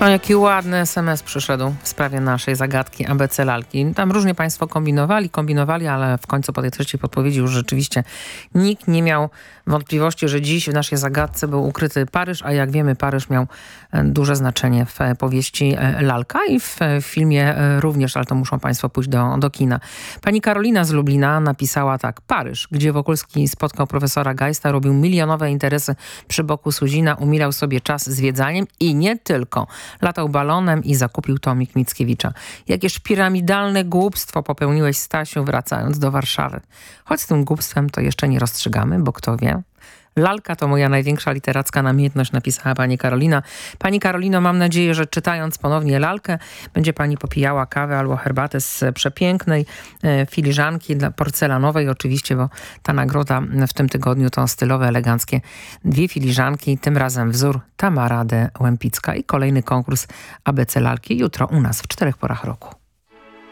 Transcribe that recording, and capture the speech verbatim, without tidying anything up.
O, jaki ładny es em es przyszedł w sprawie naszej zagadki A B C lalki. Tam różnie państwo kombinowali, kombinowali, ale w końcu po tej trzeciej podpowiedzi już rzeczywiście nikt nie miał wątpliwości, że dziś w naszej zagadce był ukryty Paryż, a jak wiemy, Paryż miał duże znaczenie w powieści Lalka i w filmie również, ale to muszą państwo pójść do, do kina. Pani Karolina z Lublina napisała tak: Paryż, gdzie Wokulski spotkał profesora Geista, robił milionowe interesy przy boku Suzina, umilał sobie czas zwiedzaniem i nie tylko. Latał balonem i zakupił tomik Mickiewicza. Jakież piramidalne głupstwo popełniłeś, Stasiu, wracając do Warszawy. Choć z tym głupstwem to jeszcze nie rozstrzygamy, bo kto wie. Lalka to moja największa literacka namiętność, napisała pani Karolina. Pani Karolino, mam nadzieję, że czytając ponownie Lalkę, będzie pani popijała kawę albo herbatę z przepięknej e, filiżanki dla porcelanowej oczywiście, bo ta nagroda w tym tygodniu to stylowe, eleganckie dwie filiżanki, tym razem wzór Tamara de Łempicka i kolejny konkurs A B C Lalki jutro u nas w czterech porach roku.